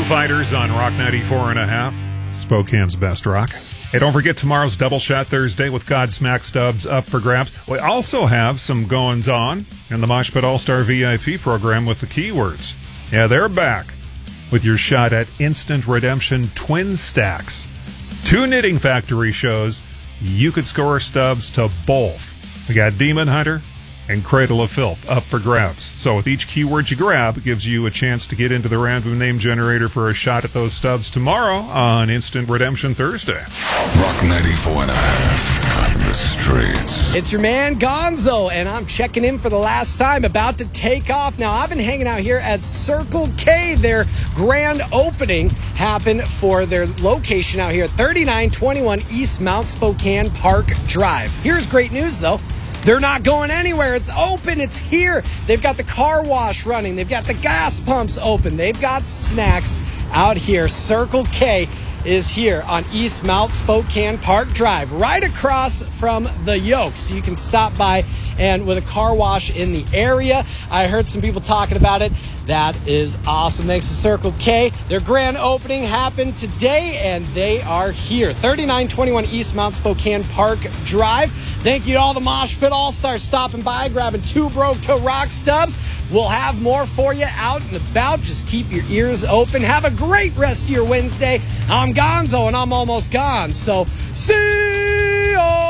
Foo Fighters on Rock 94.5, Spokane's best rock. Hey, don't forget tomorrow's Double Shot Thursday with Godsmack Stubs up for grabs. We also have some goings-on in the Mosh Pit All-Star VIP program with the Keywords. Yeah, they're back with your shot at Instant Redemption Twin Stacks. 2 Knitting Factory shows. You could score stubs to both. We got Demon Hunter and Cradle of Filth up for grabs. So with each keyword you grab, it gives you a chance to get into the random name generator for a shot at those stubs tomorrow on Instant Redemption Thursday. Rock 94.5 on the streets. It's your man Gonzo, and I'm checking in for the last time, about to take off. Now, I've been hanging out here at Circle K. Their grand opening happened for their location out here at 3921 East Mount Spokane Park Drive. Here's great news, though. They're not going anywhere. It's open. It's here. They've got the car wash running. They've got the gas pumps open. They've got snacks out here. Circle K is here on East Mount Spokane Park Drive, right across from the Yoke. So you can stop by and with a car wash in the area. I heard some people talking about it. That is awesome. Thanks to Circle K. Their grand opening happened today, and they are here. 3921 East Mount Spokane Park Drive. Thank you to all the Mosh Pit All-Stars stopping by, grabbing 2 Broke to Rock stubs. We'll have more for you out and about. Just keep your ears open. Have a great rest of your Wednesday. I'm Gonzo, and I'm almost gone. So, see ya!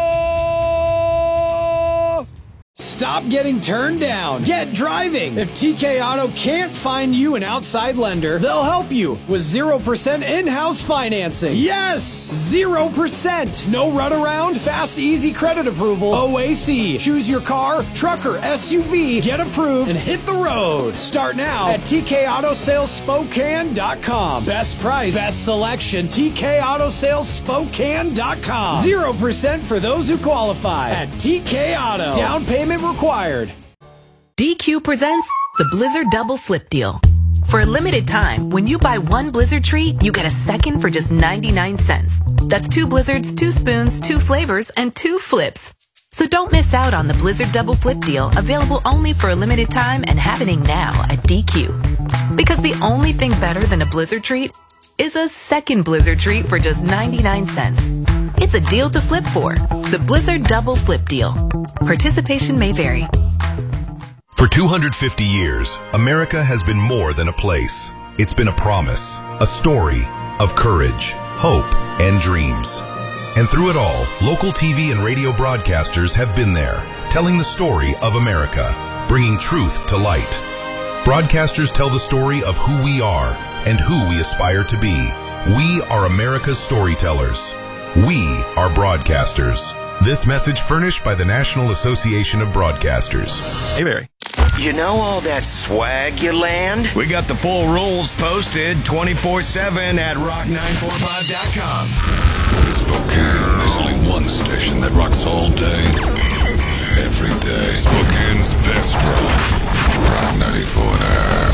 Stop getting turned down. Get driving. If TK Auto can't find you an outside lender, they'll help you with 0% in-house financing. Yes! 0%. No runaround, fast, easy credit approval. OAC. Choose your car, truck, or SUV. Get approved and hit the road. Start now at TKAutosalesSpokane.com. Best price, best selection. TKAutosalesSpokane.com. 0% for those who qualify at TK Auto. Down payment required. DQ presents the Blizzard Double Flip Deal. For a limited time, when you buy 1 Blizzard treat, you get a second for just 99 cents. That's 2 Blizzards, 2 spoons, 2 flavors, and 2 flips. So don't miss out on the Blizzard Double Flip Deal, available only for a limited time and happening now at DQ. Because the only thing better than a Blizzard treat is a second Blizzard treat for just 99 cents. It's a deal to flip for. The Blizzard Double Flip Deal. Participation may vary. For 250 years, America has been more than a place. It's been a promise, a story of courage, hope, and dreams. And through it all, local TV and radio broadcasters have been there, telling the story of America, bringing truth to light. Broadcasters tell the story of who we are and who we aspire to be. We are America's storytellers. We are broadcasters. This message furnished by the National Association of Broadcasters. Hey, Barry. You know all that swag you land? We got the full rules posted 24/7 at rock945.com. Spokane is